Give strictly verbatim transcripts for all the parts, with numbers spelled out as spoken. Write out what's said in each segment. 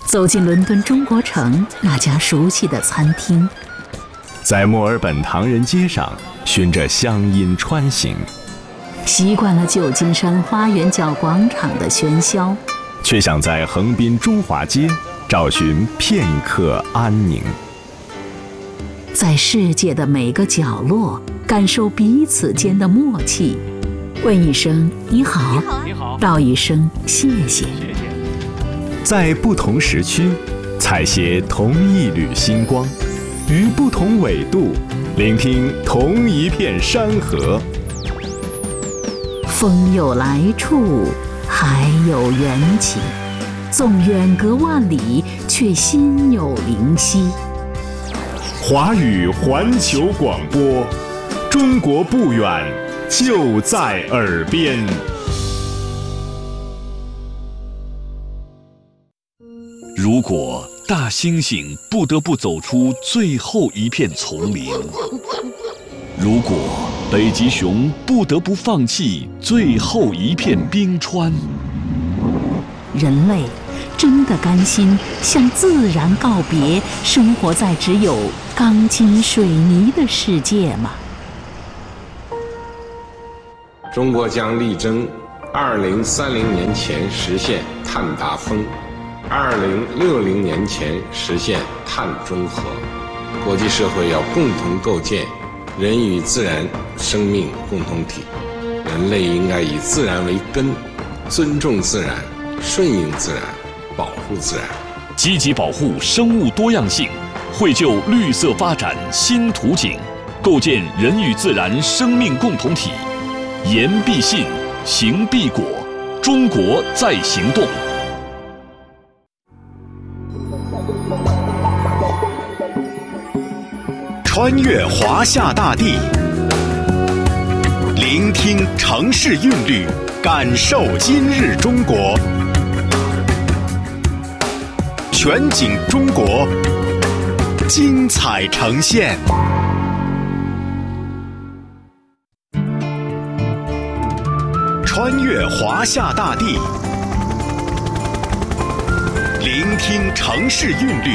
走进伦敦中国城那家熟悉的餐厅， 在墨尔本唐人街上循着乡音穿行， 习惯了旧金山花园角广场的喧嚣， 却想在横滨中华街找寻片刻安宁。 在世界的每个角落感受彼此间的默契，问一声你好， 你好， 道一声谢谢。 在不同时区采撷同一缕星光，于不同纬度聆听同一片山河。 风有来处，海有缘起，纵远隔万里，却心有灵犀。 华语环球广播，中国不远，就在耳边。 如果大猩猩不得不走出最后一片丛林，如果北极熊不得不放弃最后一片冰川， 人类真的甘心向自然告别，生活在只有钢筋水泥的世界吗？ 中国将力争二零三零年前实现碳达峰，二零六零年前实现碳中和。国际社会要共同构建人与自然生命共同体，人类应该以自然为根，尊重自然，顺应自然，保护自然， 积极保护生物多样性，绘就绿色发展新图景，构建人与自然生命共同体。言必信，行必果，中国在行动。 穿越华夏大地，聆听城市韵律，感受今日中国。全景中国，精彩呈现。穿越华夏大地，聆听城市韵律，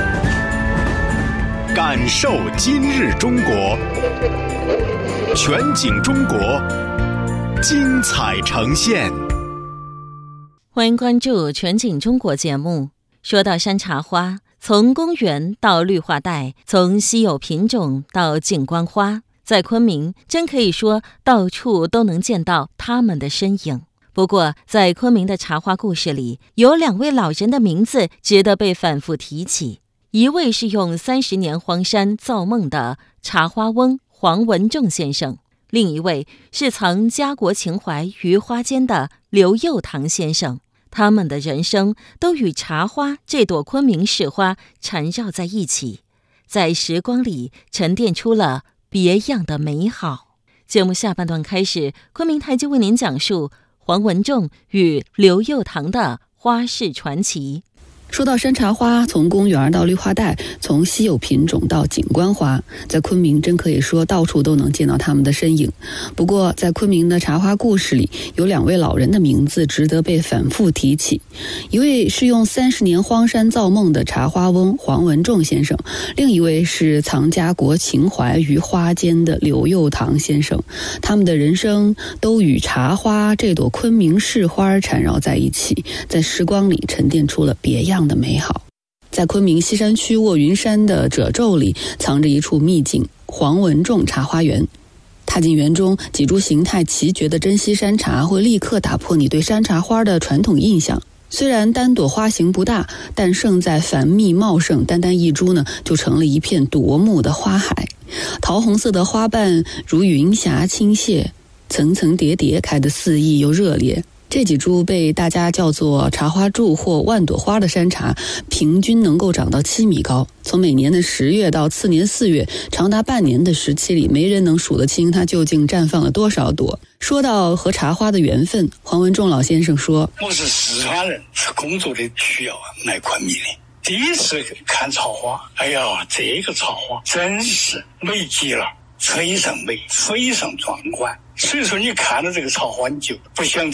感受今日中国。全景中国，精彩呈现。 欢迎关注全景中国节目。说到山茶花，从公园到绿化带，从稀有品种到景观花，在昆明真可以说到处都能见到它们的身影。不过在昆明的茶花故事里，有两位老人的名字值得被反复提起。一位是用三十年荒山造梦的茶花翁黄文仲先生，另一位是藏家国情怀于花间的刘佑堂先生。他们的人生都与茶花这朵昆明市花缠绕在一起，在时光里沉淀出了别样的美好。节目下半段开始，昆明台就为您讲述黄文仲与刘佑堂的花市传奇。 说到山茶花，从公园到绿化带，从稀有品种到景观花，在昆明真可以说到处都能见到它们的身影。不过在昆明的茶花故事里，有两位老人的名字值得被反复提起。一位是用三十年荒山造梦的茶花翁黄文仲先生，另一位是藏家国情怀于花间的刘佑堂先生。他们的人生都与茶花这朵昆明市花缠绕在一起，在时光里沉淀出了别样的美好。在昆明西山区卧云山的褶皱里，藏着一处秘境——黄文仲茶花园。踏进园中，几株形态奇绝的珍稀山茶会立刻打破你对山茶花的传统印象。虽然单朵花型不大，但胜在繁密茂盛，单单一株呢，就成了一片夺目的花海。桃红色的花瓣如云霞倾泻，层层叠叠，开得肆意又热烈。这几株被大家叫做茶花柱或万朵花的山茶，平均能够长到七米高。从每年的十月到次年四月，长达半年的时期里，没人能数得清它究竟绽放了多少朵。说到和茶花的缘分，黄文仲老先生说：“ 我是四川人，是工作的需要来昆明的。第一次看草花，哎呀，这个草花真是美极了，非常美，非常壮观。所以说你看到这个草花，你就不想走。”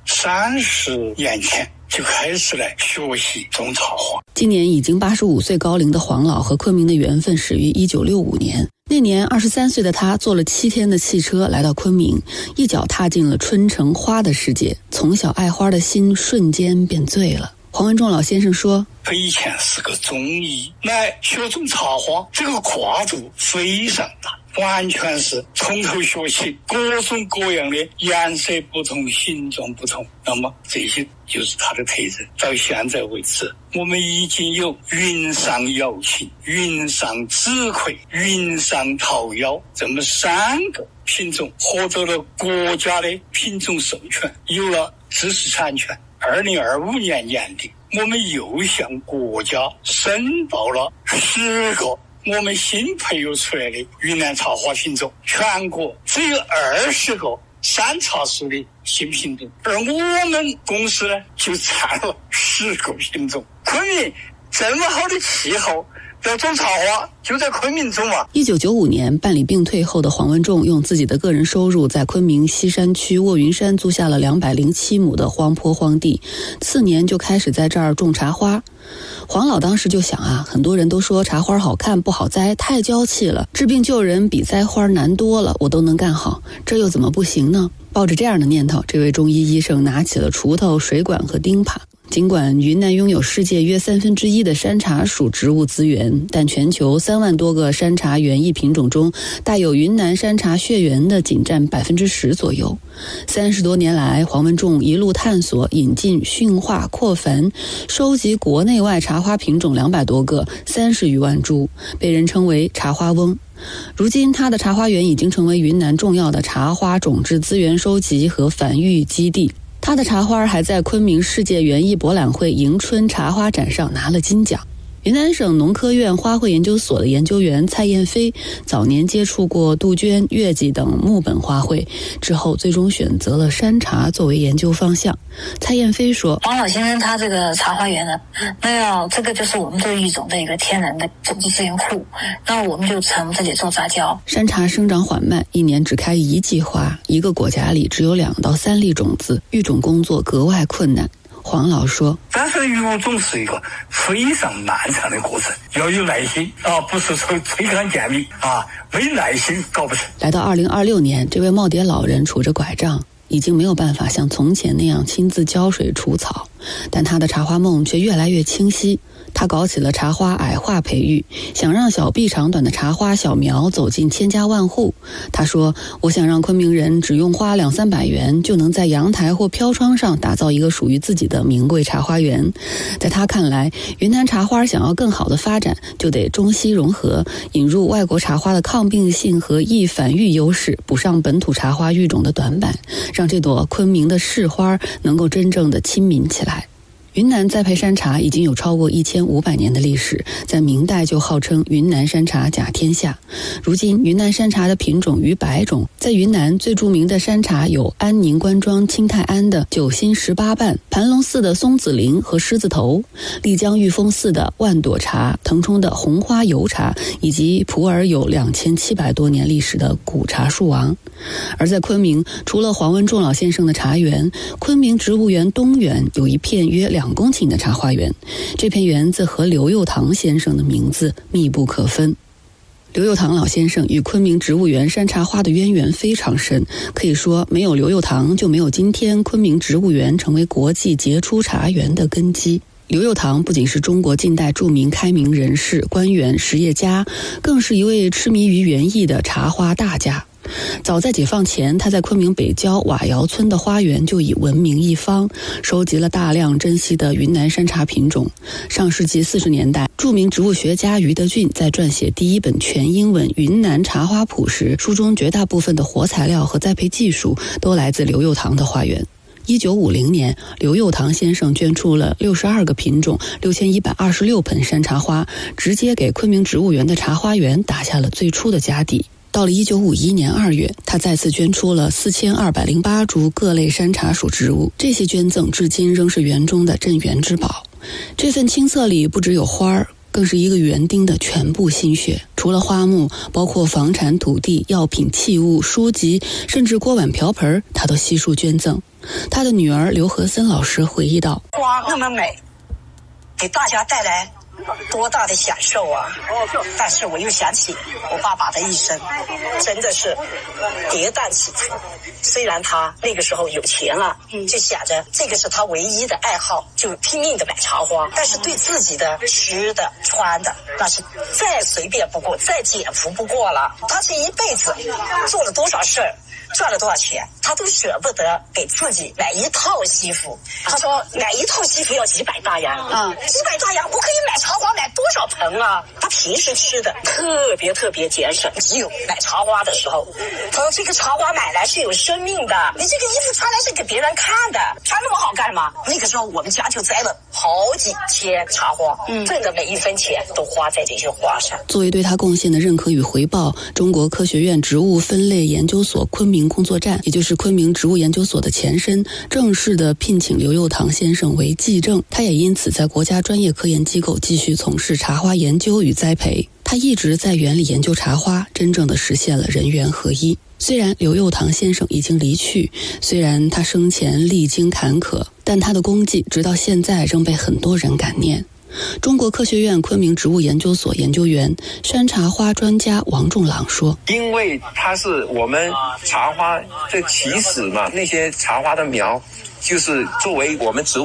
三十年前就开始来学习种茶花。 今年已经八十五岁高龄的黄老和昆明的缘分始于一九六五年。那年二十三岁的他坐了七天的汽车来到昆明，一脚踏进了春城花的世界，从小爱花的心瞬间便醉了。黄文仲老先生说， 他以前是个中医，来学种茶花，这个跨度非常大，完全是从头学起，各种各样的颜色不同，形状不同，那么这些就是他的特征。到现在为止，我们已经有云上瑶琴、云上紫葵、云上桃夭这么三个品种获得了国家的品种授权，有了知识产权。二零二五年年底，我们又向国家申报了十个我们新培育出来的云南茶花品种，全国只有二十个山茶属的新品种，而我们公司呢就占了十个品种。昆明这么好的气候，要种茶花就在昆明种嘛。 一九九五年办理病退后的黄文仲用自己的个人收入在昆明西山区卧云山租下了两百零七亩的荒坡荒地，次年就开始在这儿种茶花。黄老当时就想啊，很多人都说茶花好看不好栽，太娇气了，治病救人比栽花难多了，我都能干好，这又怎么不行呢？抱着这样的念头，这位中医医生拿起了锄头、水管和钉耙。尽管云南拥有世界约三分之一的山茶属植物资源，但全球三万多个山茶园艺品种中，带有云南山茶血缘的仅占百分之十左右。三十多年来，黄文仲一路探索、引进、驯化、扩繁，收集国内外茶花品种两百多个，三十余万株，被人称为茶花翁。如今他的茶花园已经成为云南重要的茶花种质资源收集和繁育基地。他的茶花还在昆明世界园艺博览会迎春茶花展上拿了金奖。云南省农科院花卉研究所的研究员蔡燕飞早年接触过杜鹃、月季等木本花卉，之后最终选择了山茶作为研究方向。蔡燕飞说， 黄老先生他这个茶花园呢，那要这个就是我们这个育种的一个天然的种子资源库，那我们就从这里做杂交。 山茶生长缓慢，一年只开一季花，一个果荚里只有两到三粒种子，育种工作格外困难。黄老说， 但是育种是一个非常漫长的过程，要有耐心啊，不是说吹干见米啊，没耐心搞不成。 来到二零二六年，这位耄耋老人杵着拐杖，已经没有办法像从前那样亲自浇水除草，但他的茶花梦却越来越清晰。他搞起了茶花矮化培育，想让小臂长短的茶花小苗走进千家万户。他说，我想让昆明人只用花两三百元就能在阳台或飘窗上打造一个属于自己的名贵茶花园。在他看来，云南茶花想要更好的发展，就得中西融合，引入外国茶花的抗病性和易繁育优势，补上本土茶花育种的短板，让这朵昆明的市花能够真正的亲民起来。云南栽培山茶已经有超过一千五百年的历史，在明代就号称云南山茶甲天下。如今云南山茶的品种逾百种，在云南最著名的山茶有安宁关庄清泰安的九心十八瓣，盘龙寺的松子林和狮子头，丽江玉峰寺的万朵茶，腾冲的红花油茶，以及普洱有两千七百多年历史的古茶树王。而在昆明，除了黄文仲老先生的茶园，昆明植物园东园有一片约两公顷的茶花园，这片园子和刘佑堂先生的名字密不可分。刘佑堂老先生与昆明植物园山茶花的渊源非常深，可以说没有刘佑堂就没有今天昆明植物园成为国际杰出茶园的根基。刘佑堂不仅是中国近代著名开明人士、官员、实业家，更是一位痴迷于园艺的茶花大家。早在解放前，他在昆明北郊瓦窑村的花园就已闻名一方，收集了大量珍稀的云南山茶品种。上世纪四十年代，著名植物学家余德俊在撰写第一本全英文《云南茶花谱》时，书中绝大部分的活材料和栽培技术都来自刘佑堂的花园。一九五零年，刘佑堂先生捐出了六十二个品种、六千一百二十六盆山茶花，直接给昆明植物园的茶花园打下了最初的家底。到了一九五一年二月，他再次捐出了四千二百零八株各类山茶属植物，这些捐赠至今仍是园中的镇园之宝。这份青册里不只有花儿， 更是一个园丁的全部心血。除了花木，包括房产、土地、药品、器物、书籍，甚至锅碗瓢盆，他都悉数捐赠。他的女儿刘和森老师回忆道： 花那么美，给大家带来多大的享受啊！但是我又想起我爸爸的一生，真的是跌宕起伏。虽然他那个时候有钱了，就想着这个是他唯一的爱好，就拼命的买茶花，但是对自己的吃的穿的那是再随便不过，再简朴不过了。他这一辈子做了多少事儿，赚了多少钱，他都舍不得给自己买一套西服。他说买一套西服要几百大洋啊，几百大洋我可以买茶花买多少盆啊？他平时吃的特别特别节省，只有买茶花的时候，他说这个茶花买来是有生命的，你这个衣服穿来是给别人看的，穿那么好干嘛？那个时候我们家就栽了好几千茶花，嗯，挣的每一分钱都花在这些花上。 作为对他贡献的认可与回报，中国科学院植物分类研究所昆明工作站，也就是昆明植物研究所的前身，正式的聘请刘佑堂先生为继正。他也因此在国家专业科研机构继续从事茶花研究与栽培。他一直在园里研究茶花，真正的实现了人园合一。虽然刘佑堂先生已经离去，虽然他生前历经坎坷，但他的功绩直到现在仍被很多人感念。中国科学院昆明植物研究所研究员、山茶花专家王仲朗说： 因为它是我们茶花的起始嘛，那些茶花的苗就是作为我们植物